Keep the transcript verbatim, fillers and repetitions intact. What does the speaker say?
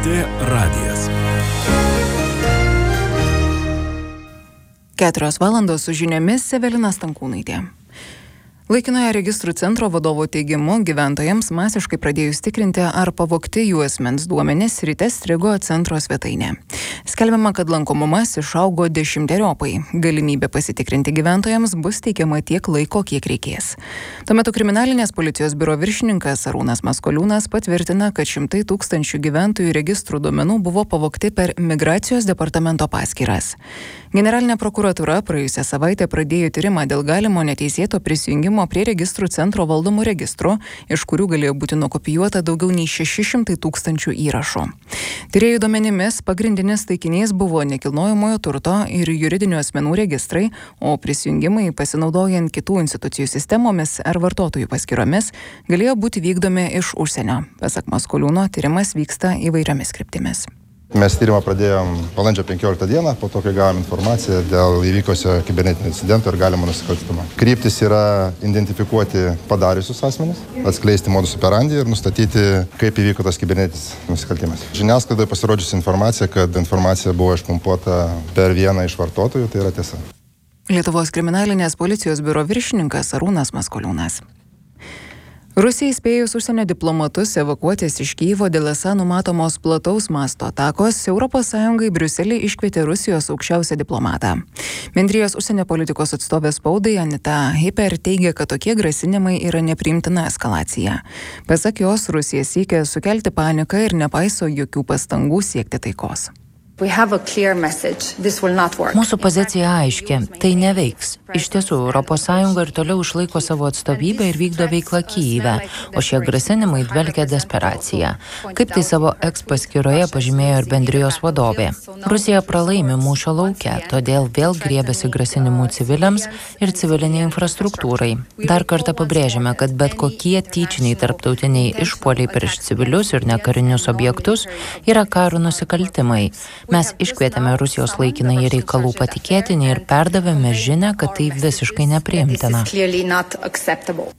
T radijas. Keturios valandos su žiniomis Evelina Stankūnaitė. Laikinojo registrų centro vadovo teigimu, gyventojams masiškai pradėjus tikrinti, ar pavogti jų asmens duomenys, ryte strigo centro svetainė. Skelbiama, kad lankomumas išaugo dešimteriopai. Galimybė pasitikrinti gyventojams bus teikiama tiek laiko, kiek reikės. Tuo metu kriminalinės policijos biuro viršininkas Arūnas Maskoliūnas patvirtina, kad šimtai tūkstančių gyventojų registrų duomenų buvo pavogti per Migracijos departamento paskyras. Generalinė prokuratūra praėjusią savaitę pradėjo tyrimą dėl galimo neteisėto prisijungimo prie registrų centro valdomų registrų, iš kurių galėjo būti nukopijuota daugiau nei šeši šimtai tūkstančių įrašų. Tyrėjų duomenimis pagrindinis taikinys buvo nekilnojamojo turto ir juridinių asmenų registrai, o prisijungimai pasinaudojant kitų institucijų sistemomis ar vartotojų paskyromis galėjo būti vykdomi iš užsienio. Pasak Maskoliūno, tyrimas vyksta įvairiomis kryptimis. Mes tyrimą pradėjom balandžio penkioliktą dieną, po to, kai gavom informaciją dėl įvykusio kibernetinio incidento ir galimo nusikaltimo. Kryptis yra identifikuoti padariusius asmenis, atskleisti modus operandi ir nustatyti, kaip įvyko tas kibernetinis nusikaltimas. Žiniasklaidoje pasirodžiusi informacija, kad informacija buvo išpumpuota per vieną iš vartotojų, tai yra tiesa. Lietuvos kriminalinės policijos biuro viršininkas Arūnas Maskoliūnas. Rusijai spėjus užsienio diplomatus evakuotis iš Kyjivo dėl esą numatomos plataus masto atakos, Europos Sąjunga į Briuselį iškvietė Rusijos aukščiausią diplomatą. Bendrijos užsienio politikos atstovė spaudai Anita Hiper teigia, kad tokie grasinimai yra nepriimtina eskalacija. Pasak jos, Rusija siekia sukelti paniką ir nepaiso jokių pastangų siekti taikos. Mūsų pozicija aiški, tai neveiks. Iš tiesų, Europos Sąjunga ir toliau išlaiko savo atstovybę ir vykdo veiklą Kyjive, o šie grasinimai dvelkia desperacija. Kaip tai savo eks paskyroje pažymėjo ir bendrijos vadovė. Rusija pralaimi mūšio lauke, todėl vėl griebiasi grasinimų civiliams ir civiliniai infrastruktūrai. Dar kartą pabrėžiame, kad bet kokie tyčiniai tarptautiniai išpuoliai prieš civilius ir nekarinius objektus yra karo nusikaltimai. Mes iškvietėme Rusijos laikinąjį reikalų patikėtinį ir perdavėme žinią, kad tai visiškai nepriimtina.